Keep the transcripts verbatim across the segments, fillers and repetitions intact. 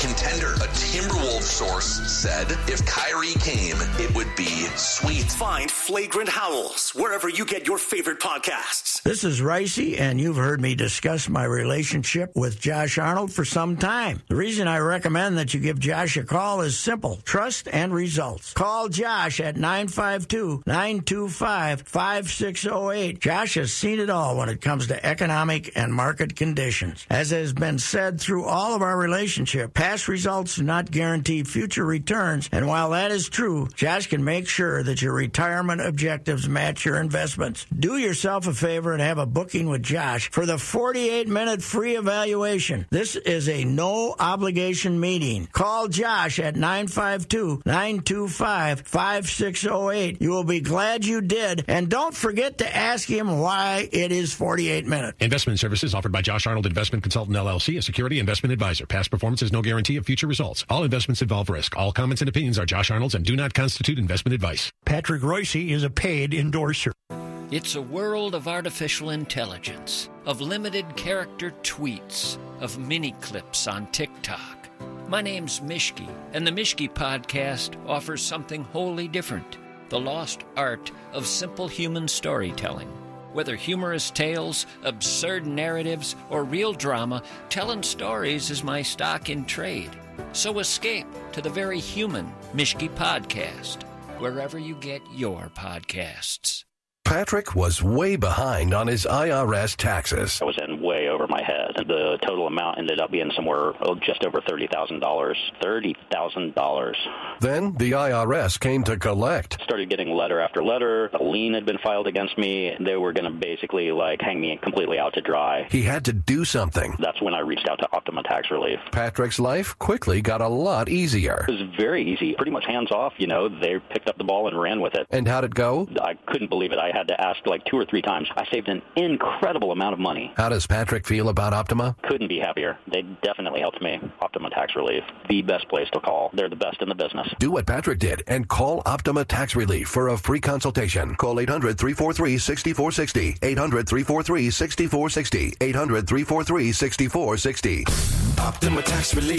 contender. A Timberwolves source said if Kyrie came, it would be sweet. Find Flagrant Howls wherever you get your favorite podcasts. This is Ricey, and you've heard me discuss my relationship with Josh Arnold for some time. The reason I recommend that you give Josh a call is simple: trust and results. Call Josh at nine five two, nine two five, five six zero eight. Josh has seen it all when it comes to economic and market conditions. As has been said through all of our relationship, past results do not guarantee future returns, and while that is true, Josh can make sure that your retirement objectives match your investments. Do yourself a favor and have a booking with Josh for the forty-eight minute free evaluation. This is a no-obligation meeting. Call Josh at nine five two, nine two five, five six zero eight. You will be glad you did, and don't forget to ask him why it is forty-eight minutes. Investment services offered by Josh Arnold Investment Consultant, L L C, a security investment advisor. Past performance is no guarantee of future results. All investments involve risk. All comments and opinions are Josh Arnold's and do not constitute investment advice. Patrick Royce is a paid endorser. It's a world of artificial intelligence, of limited character tweets, of mini clips on TikTok. My name's Mishki, and the Mishki Podcast offers something wholly different: the lost art of simple human storytelling. Whether humorous tales, absurd narratives, or real drama, telling stories is my stock in trade. So escape to the very human Mishki Podcast, wherever you get your podcasts. Patrick was way behind on his I R S taxes. I was in way over my head. The total amount ended up being somewhere oh, just over thirty thousand dollars. thirty thousand dollars. Then the I R S came to collect. Started getting letter after letter. A lien had been filed against me. They were going to basically like hang me completely out to dry. He had to do something. That's when I reached out to Optima Tax Relief. Patrick's life quickly got a lot easier. It was very easy. Pretty much hands off, you know. They picked up the ball and ran with it. And how'd it go? I couldn't believe it. I had to ask like two or three times. I saved an incredible amount of money. How does Patrick feel about Optima? Couldn't be happier. They definitely helped me. Optima Tax Relief, the best place to call. They're the best in the business. Do what Patrick did and call Optima Tax Relief for a free consultation. Call eight hundred, three four three, six four six zero. eight hundred, three four three, six four six zero. eight hundred, three four three, six four six zero. Optima Tax Relief.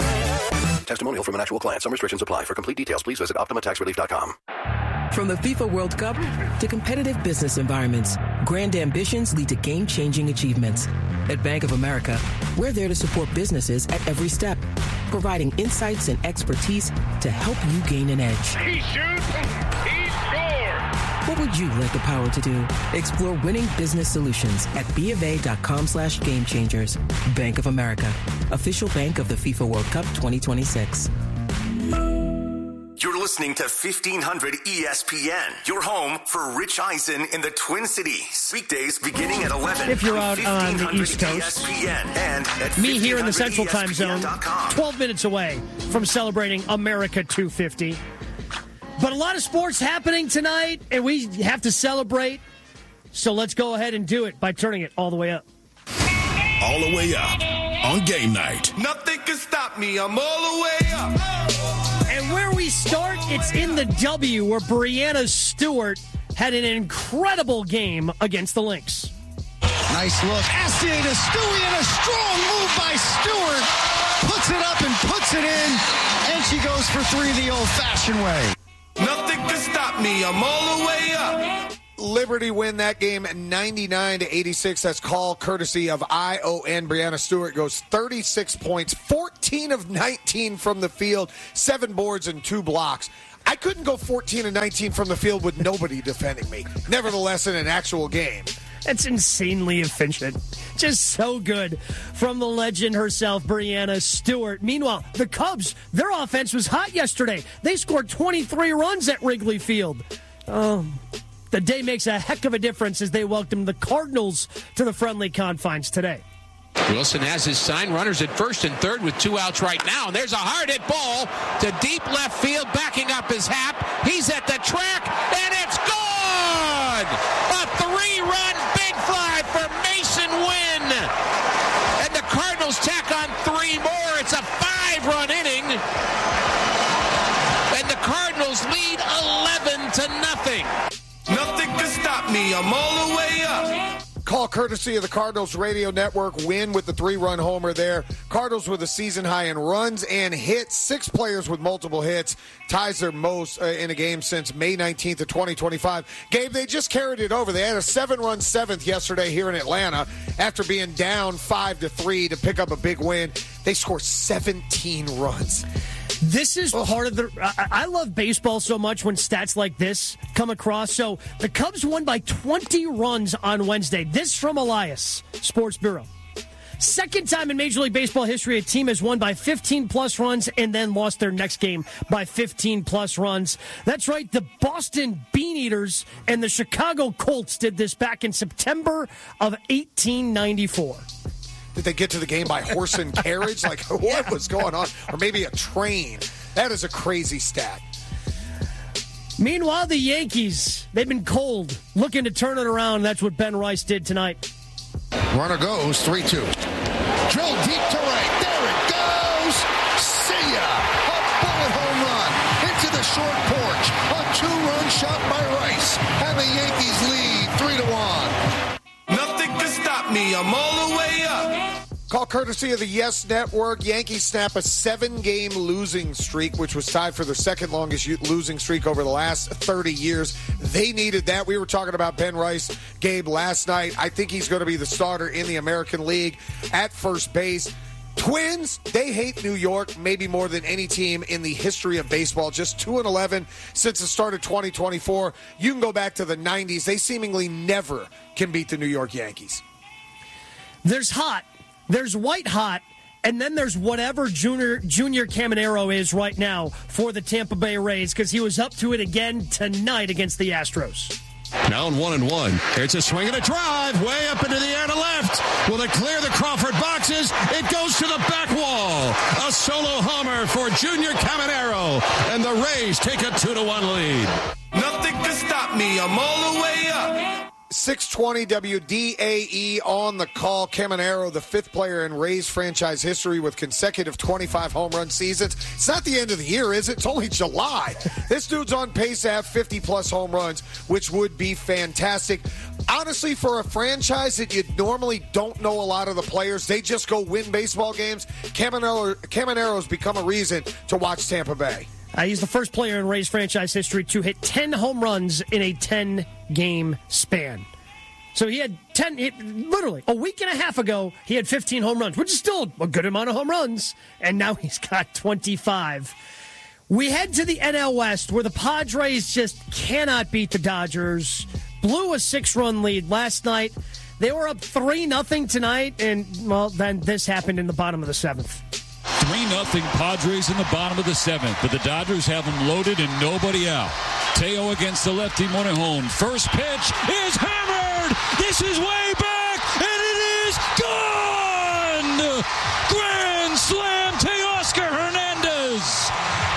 Testimonial from an actual client. Some restrictions apply. For complete details, please visit optima tax relief dot com. From the FIFA World Cup to competitive business environments, grand ambitions lead to game-changing achievements. At Bank of America, we're there to support businesses at every step, providing insights and expertise to help you gain an edge. He shoots, he scores! What would you like the power to do? Explore winning business solutions at bofa.com slash game changers. Bank of America, official bank of the FIFA World Cup twenty twenty-six. You're listening to fifteen hundred E S P N, your home for Rich Eisen in the Twin Cities. Weekdays beginning at eleven. If you're out on the East Coast, E S P N and at me here in the Central Time Zone, twelve minutes away from celebrating America two fifty. But a lot of sports happening tonight, and we have to celebrate. So let's go ahead and do it by turning it all the way up. All the way up on game night. Nothing can stop me. I'm all the way up. And where we start, it's in the W, where Breanna Stewart had an incredible game against the Lynx. Nice look. Astia to Stewie, and a strong move by Stewart. Puts it up and puts it in, and she goes for three the old-fashioned way. Nothing can stop me. I'm all the way up. Liberty win that game ninety-nine to eighty-six. That's call courtesy of I O N. Breanna Stewart goes thirty-six points, fourteen of nineteen from the field, seven boards and two blocks. I couldn't go fourteen and nineteen from the field with nobody defending me. Nevertheless, in an actual game. That's insanely efficient. Just so good from the legend herself, Breanna Stewart. Meanwhile, the Cubs, their offense was hot yesterday. They scored twenty-three runs at Wrigley Field. Oh, the day makes a heck of a difference as they welcome the Cardinals to the friendly confines today. Wilson has his sign, runners at first and third with two outs right now. And there's a hard hit ball to deep left field, backing up his Hap. He's at the track, and it's gone! A three-run big fly for Mason Wynn. And the Cardinals tack on three more. It's a five-run inning. And the Cardinals lead eleven to nothing. Nothing can stop me. I'm all the way up. Call courtesy of the Cardinals Radio Network. Win with the three-run homer there. Cardinals with a season high in runs and hits. Six players with multiple hits. Ties their most uh, in a game since May nineteenth of twenty twenty-five. Gabe, they just carried it over. They had a seven-run seventh yesterday here in Atlanta after being down five to three to pick up a big win. They scored seventeen runs. This is part of the. I, I love baseball so much when stats like this come across. So the Cubs won by twenty runs on Wednesday. This from Elias, Sports Bureau. Second time in Major League Baseball history, a team has won by fifteen plus runs and then lost their next game by fifteen plus runs. That's right, the Boston Beaneaters and the Chicago Colts did this back in September of eighteen ninety-four. Did they get to the game by horse and carriage? Like, what yeah. was going on? Or maybe a train. That is a crazy stat. Meanwhile, the Yankees, they've been cold, looking to turn it around. That's what Ben Rice did tonight. Runner goes, three two. Drill deep to right. There it goes. See ya. A bullet home run into the short porch. A two-run shot by Rice. And the Yankees lead three to one. Nothing can stop me. I'm all the way up. Call courtesy of the Yes Network. Yankees snap a seven-game losing streak, which was tied for their second longest losing streak over the last thirty years. They needed that. We were talking about Ben Rice, Gabe, last night. I think he's going to be the starter in the American League at first base. Twins, they hate New York maybe more than any team in the history of baseball. Just two and eleven since the start of twenty twenty-four. You can go back to the nineties. They seemingly never can beat the New York Yankees. There's hot. There's white hot, and then there's whatever Junior Junior Caminero is right now for the Tampa Bay Rays, because he was up to it again tonight against the Astros. Now in one and one. It's a swing and a drive way up into the air to left. Will it clear the Crawford boxes? It goes to the back wall. A solo homer for Junior Caminero, and the Rays take a two to one lead. Nothing can stop me. I'm all the way up. six twenty W D A E on the call. Caminero, the fifth player in Rays franchise history with consecutive twenty-five home run seasons. It's not the end of the year, is it? It's only July. This dude's on pace to have fifty-plus home runs, which would be fantastic. Honestly, for a franchise that you normally don't know a lot of the players, they just go win baseball games, Caminero, Caminero's become a reason to watch Tampa Bay. Uh, he's the first player in Rays franchise history to hit ten home runs in a ten-game span. So he had ten, it, literally, a week and a half ago, he had fifteen home runs, which is still a good amount of home runs, and now he's got twenty-five. We head to the N L West, where the Padres just cannot beat the Dodgers. Blew a six-run lead last night. They were up three nothing tonight, and, well, then this happened in the bottom of the seventh. three nothing Padres in the bottom of the seventh, but the Dodgers have them loaded and nobody out. Teo against the lefty Morejon. First pitch is hammered. This is way back, and it is gone. Grand slam, Teoscar Hernandez.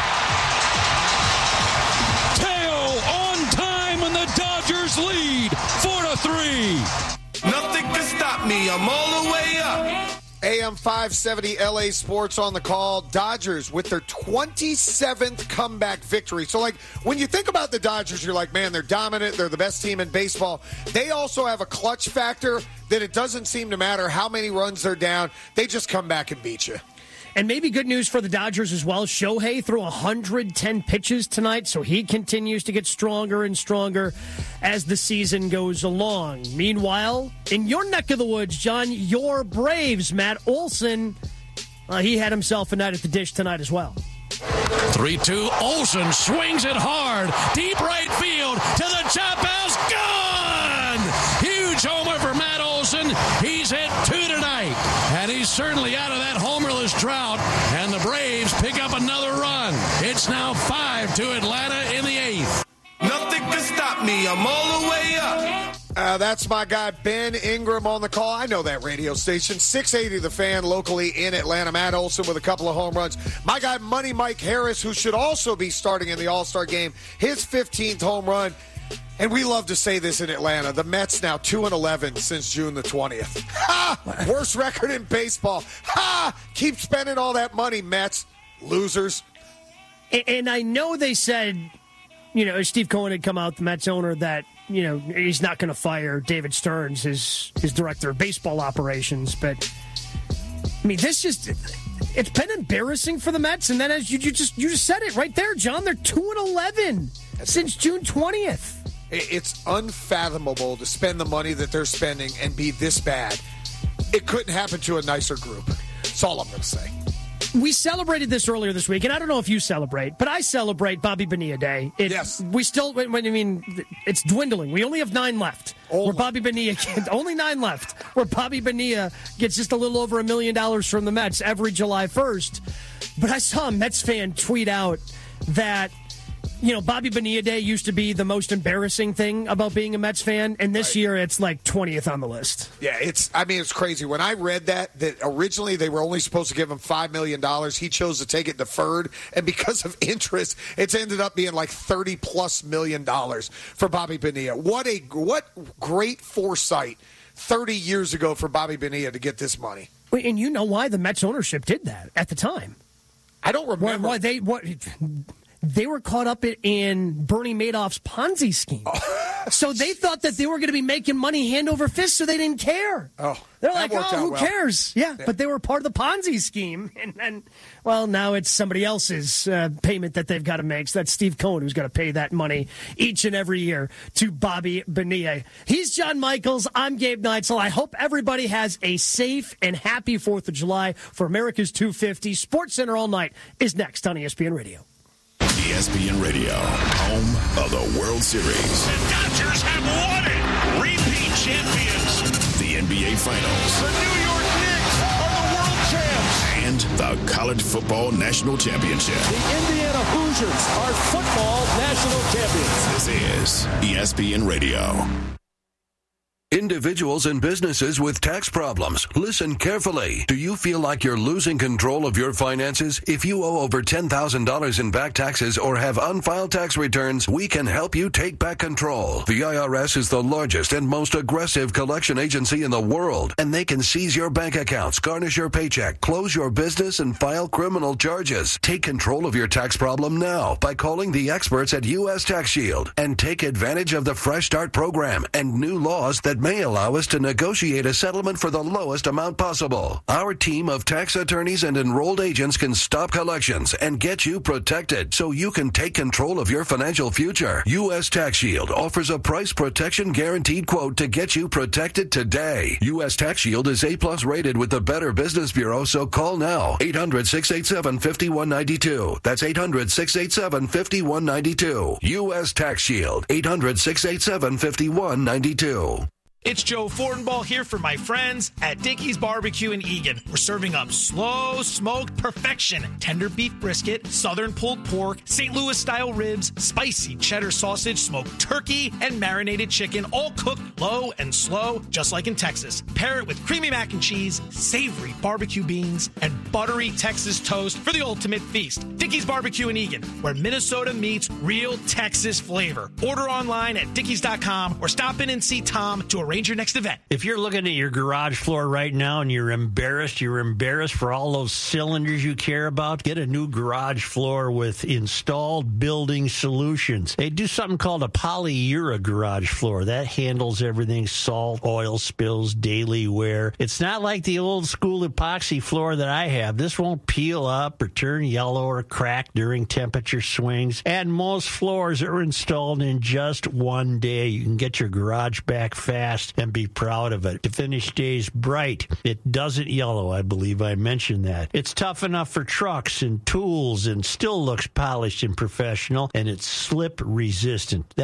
Teo on time, and the Dodgers lead four to three. Nothing can stop me. I'm all the way up. A M five seventy L A Sports on the call. Dodgers with their twenty-seventh comeback victory. So, like, when you think about the Dodgers, you're like, man, they're dominant. They're the best team in baseball. They also have a clutch factor that it doesn't seem to matter how many runs they're down. They just come back and beat you. And maybe good news for the Dodgers as well. Shohei threw one hundred ten pitches tonight, so he continues to get stronger and stronger as the season goes along. Meanwhile, in your neck of the woods, John, your Braves, Matt Olson, uh, he had himself a night at the dish tonight as well. three two, Olson swings it hard. Deep right field to the chop house. Gone! Huge homer for Matt Olson. He's hit two tonight. And he's certainly out of that homerless drought. And the Braves pick up another run. It's now five to Atlanta in the eighth. Nothing can stop me. I'm all the way up. Uh, that's my guy, Ben Ingram, on the call. I know that radio station. six eighty The Fan, locally in Atlanta. Matt Olson with a couple of home runs. My guy, Money Mike Harris, who should also be starting in the All-Star game, his fifteenth home run. And we love to say this in Atlanta. The Mets now two and eleven since June the twentieth. Ha! Worst record in baseball. Ha! Keep spending all that money, Mets. Losers. And I know they said you know, Steve Cohen had come out, the Mets owner, that, you know, he's not going to fire David Stearns, his his director of baseball operations. But, I mean, this just, it's been embarrassing for the Mets. And then as you, you just you just said it right there, John, they're two and eleven since June twentieth. It's unfathomable to spend the money that they're spending and be this bad. It couldn't happen to a nicer group. That's all I'm going to say. We celebrated this earlier this week, and I don't know if you celebrate, but I celebrate Bobby Bonilla Day. It, yes. We still, when, when I mean, it's dwindling. We only have nine left. Only. Where Bobby Bonilla, only nine left, where Bobby Bonilla gets just a little over a million dollars from the Mets every July first. But I saw a Mets fan tweet out that, you know, Bobby Bonilla Day used to be the most embarrassing thing about being a Mets fan, and this right. year it's like twentieth on the list. Yeah, it's. I mean, it's crazy. When I read that, that originally they were only supposed to give him five million dollars, he chose to take it deferred, and because of interest, it's ended up being like thirty plus million dollars for Bobby Bonilla. What a what great foresight thirty years ago for Bobby Bonilla to get this money. Wait, and you know why the Mets ownership did that at the time? I don't remember. Why, why they what. They were caught up in Bernie Madoff's Ponzi scheme. Oh. So they thought that they were going to be making money hand over fist, so they didn't care. Oh, They're like, oh, who well. cares? Yeah, yeah, but they were part of the Ponzi scheme. And, and well, now it's somebody else's uh, payment that they've got to make. So that's Steve Cohen who's got to pay that money each and every year to Bobby Bonilla. He's John Michaels. I'm Gabe Neitzel. I hope everybody has a safe and happy fourth of July for America's two fifty. Sports Center All Night is next on E S P N Radio. E S P N Radio, home of the World Series. The Dodgers have won it. Repeat champions. The N B A Finals. The New York Knicks are the world champs. And the College Football National Championship. The Indiana Hoosiers are football national champions. This is E S P N Radio. Individuals and businesses with tax problems, listen carefully. Do you feel like you're losing control of your finances? If you owe over ten thousand dollars in back taxes or have unfiled tax returns, we can help you take back control. The I R S is the largest and most aggressive collection agency in the world, and they can seize your bank accounts, garnish your paycheck, close your business, and file criminal charges. Take control of your tax problem now by calling the experts at U S Tax Shield and take advantage of the Fresh Start program and new laws that may allow us to negotiate a settlement for the lowest amount possible. Our team of tax attorneys and enrolled agents can stop collections and get you protected so you can take control of your financial future. U S Tax Shield offers a price protection guaranteed quote to get you protected today. U S Tax Shield is A-plus rated with the Better Business Bureau, so call now. eight hundred, six eight seven, five one nine two. That's eight hundred, six eight seven, five one nine two. U S Tax Shield. eight hundred, six eight seven, five one nine two. It's Joe Fortenbaugh here for my friends at Dickey's Barbecue in Eagan. We're serving up slow smoked perfection, tender beef brisket, southern pulled pork, Saint Louis style ribs, spicy cheddar sausage, smoked turkey, and marinated chicken, all cooked low and slow, just like in Texas. Pair it with creamy mac and cheese, savory barbecue beans, and buttery Texas toast for the ultimate feast. Dickey's Barbecue in Eagan, where Minnesota meets real Texas flavor. Order online at dickeys dot com or stop in and see Tom to arrange your next event. If you're looking at your garage floor right now and you're embarrassed, you're embarrassed for all those cylinders you care about, get a new garage floor with Installed Building Solutions. They do something called a polyura garage floor. That handles everything, salt, oil spills, daily wear. It's not like the old school epoxy floor that I have. This won't peel up or turn yellow or crack during temperature swings. And most floors are installed in just one day. You can get your garage back fast and be proud of it. The finish stays bright. It doesn't yellow, I believe I mentioned that. It's tough enough for trucks and tools and still looks polished and professional, and it's slip resistant.